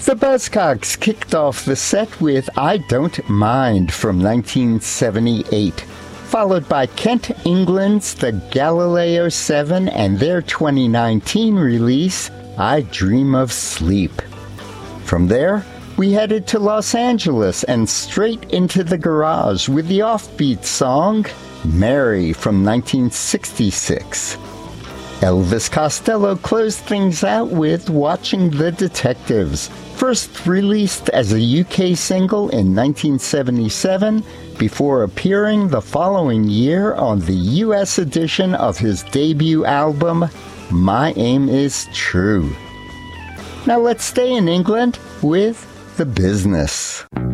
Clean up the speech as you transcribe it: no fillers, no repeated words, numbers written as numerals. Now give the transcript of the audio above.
The Buzzcocks kicked off the set with I Don't Mind from 1978, followed by Kent England's The Galileo 7 and their 2019 release, I Dream of Sleep. From there, we headed to Los Angeles and straight into the garage with the offbeat song, Mary from 1966. Elvis Costello closed things out with Watching the Detectives, first released as a UK single in 1977, before appearing the following year on the US edition of his debut album, My Aim Is True. Now let's stay in England with The Business.